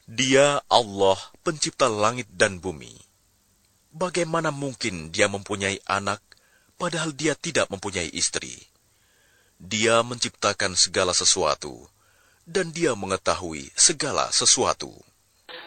Dia Allah, pencipta langit dan bumi. Bagaimana mungkin dia mempunyai anak, padahal dia tidak mempunyai istri? Dia menciptakan segala sesuatu, dan dia mengetahui segala sesuatu.